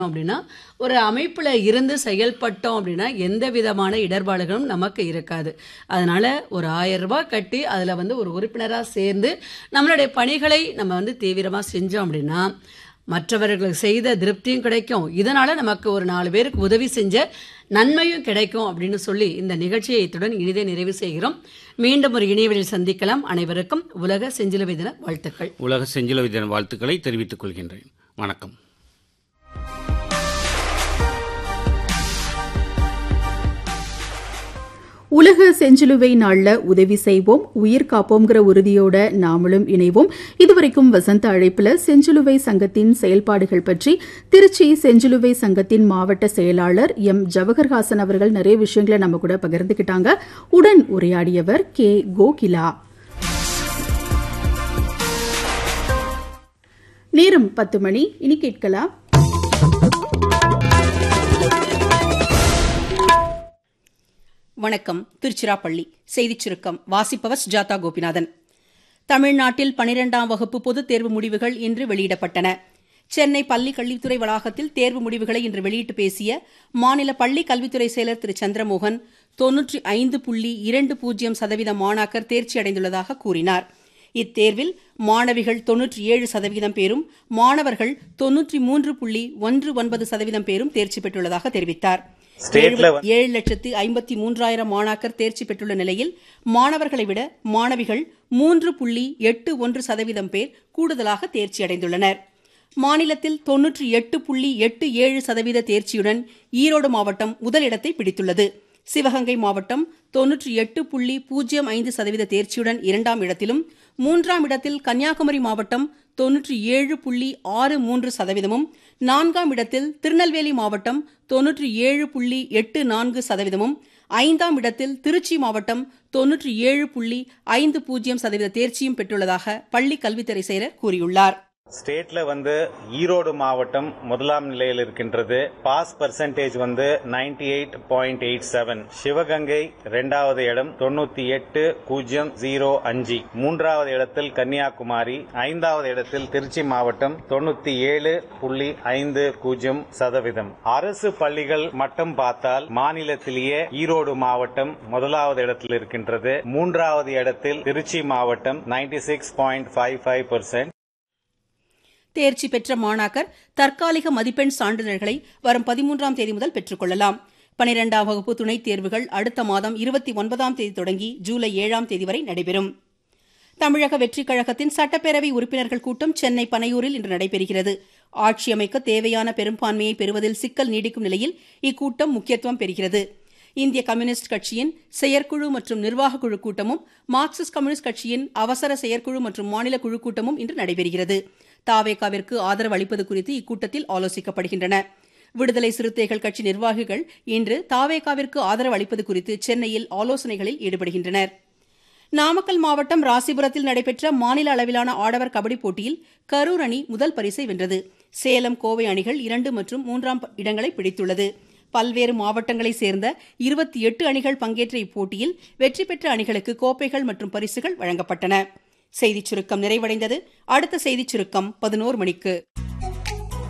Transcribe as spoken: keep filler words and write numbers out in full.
அப்படின்னா ஒரு அமைப்புல இருந்து செயல்பட்டோம் அப்படின்னா எந்த விதமான இடர்பாடுகளும் நமக்கு இருக்காது. அதனால ஒரு ஆயிரம் ரூபாய் கட்டி அதில் வந்து ஒரு உறுப்பினராக சேர்ந்து நம்மளுடைய பணிகளை நம்ம வந்து தீவிரமாக செஞ்சோம் அப்படின்னா மற்றவர்களுக்கு செய்த திருப்தியும் கிடைக்கும். இதனால நமக்கு ஒரு நாலு பேருக்கு உதவி செஞ்ச நன்மையும் கிடைக்கும் அப்படின்னு சொல்லி இந்த நிகழ்ச்சியை இத்துடன் இனிதே நிறைவு செய்கிறோம். மீண்டும் ஒரு இணையவழியில் சந்திக்கலாம். அனைவருக்கும் உலக செஞ்சிலுவை தின வாழ்த்துக்கள். உலக செஞ்சிலுவை தின வாழ்த்துக்களை தெரிவித்துக் கொள்கின்றேன். வணக்கம். உலக செஞ்சிலுவை நாள்ல உதவி செய்வோம், உயிர் காப்போம்ங்கிற உறுதியோட நாமளும் இணைவோம். இதுவரைக்கும் வசந்த அழைப்புல செஞ்சிலுவை சங்கத்தின் செயல்பாடுகள் பற்றி திருச்சி செஞ்சிலுவை சங்கத்தின் மாவட்ட செயலாளர் எம் ஜவஹர்ஹாசன் அவர்கள் நிறைய விஷயங்களை நம்ம கூட பகிர்ந்துகிட்டாங்க. உடன் உரையாடியவர் கே கோகிலா. நேரம் பத்து மணி. இனி கேட்கலாம் வணக்கம். திருச்சிராப்பள்ளி செய்திச் சுருக்கம் வாசிப்பவர் சுஜாதா கோபிநாதன். தமிழ்நாட்டில் பனிரெண்டாம் வகுப்பு பொதுத் தேர்வு முடிவுகள் இன்று வெளியிடப்பட்டன. சென்னை பள்ளி கல்வித்துறை வளாகத்தில் தேர்வு முடிவுகளை இன்று வெளியிட்டு பேசிய மாநில பள்ளி கல்வித்துறை செயலர் திரு சந்திரமோகன் தொன்னூற்றி ஐந்து புள்ளி இரண்டு பூஜ்ஜியம் சதவீத மாணாக்கர் தேர்ச்சி அடைந்துள்ளதாக கூறினார். இத்தேர்வில் மாணவிகள் தொன்னூற்றி ஏழு சதவீதம் பேரும் மாணவர்கள் தொன்னூற்றி மூன்று புள்ளி ஒன்று ஒன்பது சதவீதம் பேரும் தேர்ச்சி பெற்றுள்ளதாக தெரிவித்தார். ஏழு லட்சத்து ஐம்பத்தி மூன்றாயிரம் மாணாக்கர் தேர்ச்சி பெற்றுள்ள நிலையில் மாணவர்களை விட மாணவிகள் மூன்று புள்ளி எட்டு ஒன்று சதவீதம் பேர் கூடுதலாக தேர்ச்சி அடைந்துள்ளனர். மாநிலத்தில் தொன்னூற்றி எட்டு புள்ளி எட்டு ஏழு சதவீத தேர்ச்சியுடன் ஈரோடு மாவட்டம் முதலிடத்தை பிடித்துள்ளது. சிவகங்கை மாவட்டம் தொன்னூற்றி எட்டு புள்ளி பூஜ்ஜியம் ஐந்து சதவீத தேர்ச்சியுடன் இரண்டாம் இடத்திலும், மூன்றாம் இடத்தில் கன்னியாகுமரி மாவட்டம் தொன்னூற்றி ஏழு புள்ளி ஆறு மூன்று சதவீதமும், நான்காம் இடத்தில் திருநெல்வேலி மாவட்டம் தொன்னூற்றி ஏழு புள்ளி எட்டு நான்கு சதவீதமும், ஐந்தாம் இடத்தில் திருச்சி மாவட்டம் தொன்னூற்றி ஏழு புள்ளி ஐந்து பூஜ்ஜியம் சதவீத தேர்ச்சியும் பெற்றுள்ளதாக பள்ளி கல்வித்துறை செயலர் கூறியுள்ளார். ஸ்டேட்ல வந்து ஈரோடு மாவட்டம் முதலாம் நிலையில் இருக்கின்றது. பாஸ் பர்சன்டேஜ் வந்து ninety eight point eight seven. Sivaganga இரண்டாவது இடம் தொண்ணூத்தி எட்டு பூஜ்ஜியம் ஜீரோ அஞ்சு. மூன்றாவது இடத்தில் கன்னியாகுமரி, ஐந்தாவது இடத்தில் திருச்சி மாவட்டம் தொண்ணூத்தி ஏழு புள்ளி ஐந்து பூஜ்ஜியம் சதவீதம். அரசு பள்ளிகள் மட்டும் பார்த்தால் மாநிலத்திலேயே ஈரோடு மாவட்டம் முதலாவது இடத்தில் இருக்கின்றது. மூன்றாவது இடத்தில் திருச்சி மாவட்டம் ninety six point five five percent. தேர்ச்சி பெற்ற மாணாக்கர் தற்காலிக மதிப்பெண் சான்றிதழ்களை வரும் பதிமூன்றாம் தேதி முதல் பெற்றுக் கொள்ளலாம். பனிரெண்டாம் வகுப்பு துணைத் தேர்வுகள் அடுத்த மாதம் இருபத்தி ஒன்பதாம் தேதி தொடங்கி ஜூலை ஏழாம் தேதி வரை நடைபெறும். தமிழக வெற்றிக் கழகத்தின் சட்டப்பேரவை உறுப்பினர்கள் கூட்டம் சென்னை பனையூரில் இன்று நடைபெறுகிறது. ஆட்சி அமைக்க தேவையான பெரும்பான்மையை பெறுவதில் சிக்கல் நீடிக்கும் நிலையில் இக்கூட்டம் முக்கியத்துவம் பெறுகிறது. இந்திய கம்யூனிஸ்ட் கட்சியின் செயற்குழு மற்றும் நிர்வாகக் குழு கூட்டமும், மார்க்சிஸ்ட் கம்யூனிஸ்ட் கட்சியின் அவசர செயற்குழு மற்றும் மாநில குழு கூட்டமும் இன்று நடைபெறுகிறது. தாவேகாவிற்கு ஆதரவு அளிப்பது குறித்து இக்கூட்டத்தில் ஆலோசிக்கப்படுகின்றன. விடுதலை சிறுத்தைகள் கட்சி நிர்வாகிகள் இன்று தாவேகாவிற்கு ஆதரவு அளிப்பது குறித்து சென்னையில் ஆலோசனைகளில் ஈடுபடுகின்றனர். நாமக்கல் மாவட்டம் ராசிபுரத்தில் நடைபெற்ற மாநில அளவிலான ஆடவர் கபடி போட்டியில் கரூர் அணி முதல் பரிசை வென்றது. சேலம், கோவை அணிகள் இரண்டு மற்றும் மூன்றாம் இடங்களை பிடித்துள்ளது. பல்வேறு மாவட்டங்களைச் சேர்ந்த இருபத்தி எட்டு அணிகள் பங்கேற்ற இப்போட்டியில் வெற்றி பெற்ற அணிகளுக்கு கோப்பைகள் மற்றும் பரிசுகள் வழங்கப்பட்டன. செய்திச் சுருக்கம் நிறைவடைந்தது. அடுத்த செய்திச் சுருக்கம் பதினோரு மணிக்கு.